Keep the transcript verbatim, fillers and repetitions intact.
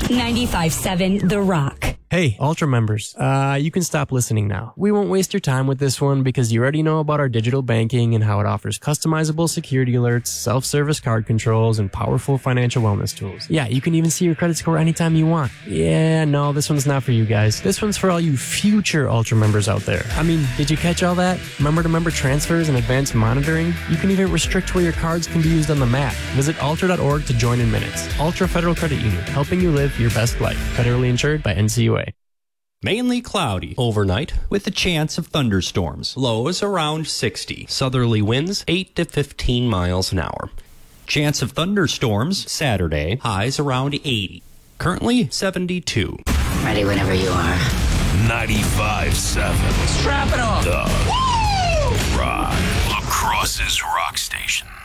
ninety-five seven The Rock. Hey, Ultra members, uh, you can stop listening now. We won't waste your time with this one because you already know about our digital banking and how it offers customizable security alerts, self-service card controls, and powerful financial wellness tools. Yeah, you can even see your credit score anytime you want. Yeah, no, this one's not for you guys. This one's for all you future Ultra members out there. I mean, did you catch all that? Member-to-member transfers and advanced monitoring? You can even restrict where your cards can be used on the map. Visit ultra dot org to join in minutes. Ultra Federal Credit Union, helping you live your best life. Federally insured by N C U A. Mainly cloudy overnight with a chance of thunderstorms. Lows around sixty. Southerly winds eight to fifteen miles an hour. Chance of thunderstorms Saturday. Highs around eighty. Currently seventy-two. Ready whenever you are. ninety-five seven. Strap it on. The Woo! Rock. La Crosse's Rock Station.